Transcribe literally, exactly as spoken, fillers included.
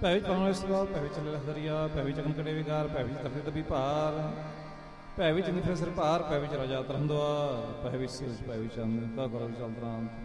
ਭੈ ਵਿੱਚ ਪਾਉਣ ਵਾਲੇ ਸਵਾ, ਭੈ ਵਿੱਚ ਚੱਲੇ ਦਰਿਆ, ਭੈ ਵਿੱਚ ਕੰਕੜੇ ਵਿਕਾਰ, ਭੈ ਵਿੱਚ ਤਰਦੇ ਤਬੀ ਭਾਰ, ਭੈ ਵਿੱਚ ਨਿਫਰੇ ਸਿਰ ਭਾਰ, ਭੈ ਵਿੱਚ ਰਾਜਾ ਤਰੰਦਵਾ, ਭੈ ਵਿੱਚ ਸੂਜ, ਭੈ ਵਿੱਚ ਚੰਦ, ਕਾ ਕਰੋ ਚਲਤਰਾਮ।